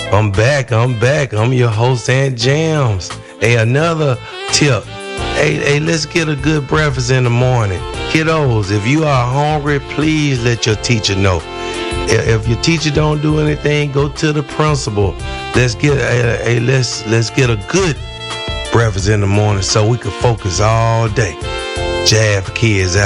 I'm back. I'm your host, Aunt Jams. Hey, another tip. Hey, let's get a good breakfast in the morning. Kiddos, if you are hungry, please let your teacher know. If your teacher don't do anything, go to the principal. Let's get a good breakfast in the morning so we can focus all day. Jab kids out.